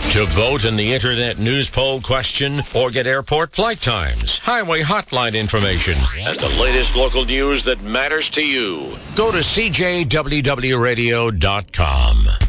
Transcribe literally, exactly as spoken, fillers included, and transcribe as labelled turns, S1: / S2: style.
S1: To vote in the Internet News Poll question or get airport flight times, highway hotline information, and the latest local news that matters to you, go to C J W W radio dot com.